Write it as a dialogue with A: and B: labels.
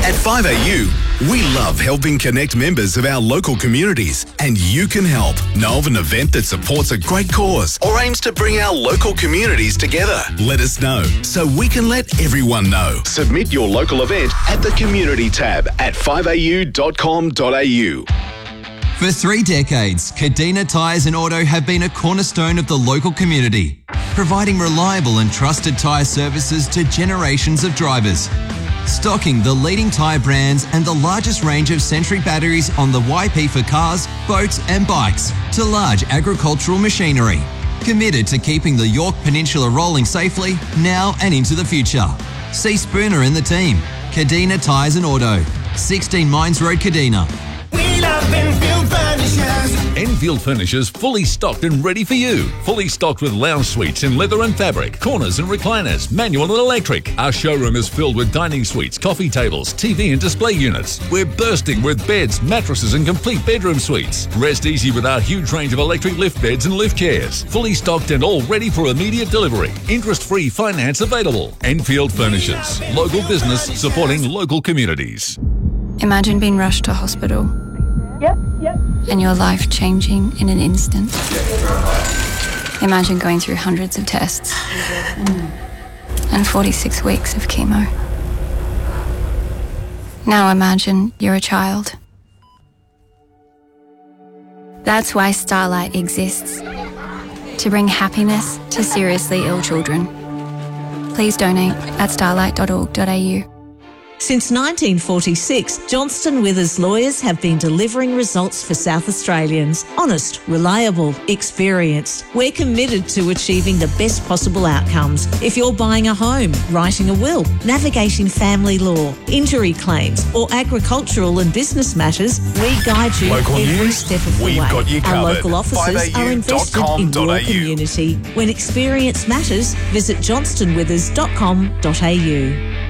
A: At 5AU, we love helping connect members of our local communities, and you can help. Know of an event that supports a great cause or aims to bring our local communities together? Let us know so we can let everyone know. Submit your local event at the Community tab at 5au.com.au.
B: For 3 decades, Kadina Tyres and Auto have been a cornerstone of the local community, providing reliable and trusted tyre services to generations of drivers. Stocking the leading tyre brands and the largest range of Century batteries on the YP for cars, boats and bikes, to large agricultural machinery. Committed to keeping the Yorke Peninsula rolling safely, now and into the future. See Spooner and the team. Kadina Tyres and Auto, 16 Mines Road, Kadina.
C: We love Enfield Furnishers.
D: Enfield Furnishers fully stocked and ready for you. Fully stocked with lounge suites in leather and fabric, corners and recliners, manual and electric. Our showroom is filled with dining suites, coffee tables, TV and display units. We're bursting with beds, mattresses and complete bedroom suites. Rest easy with our huge range of electric lift beds and lift chairs. Fully stocked and all ready for immediate delivery. Interest-free finance available. Enfield Furnishers. Local business supporting local communities.
E: Imagine being rushed to hospital.
F: Yep.
E: And your life changing in an instant. Imagine going through hundreds of tests and 46 weeks of chemo. Now imagine you're a child. That's why Starlight exists. To bring happiness to seriously ill children. Please donate at starlight.org.au.
G: Since 1946, Johnston Withers lawyers have been delivering results for South Australians. Honest, reliable, experienced. We're committed to achieving the best possible outcomes. If you're buying a home, writing a will, navigating family law, injury claims, or agricultural and business matters, we guide you
A: Local
G: every
A: news?
G: step of the
A: We've
G: way.
A: got you
G: Our
A: covered.
G: local offices are invested in your community. When experience matters, visit johnstonwithers.com.au.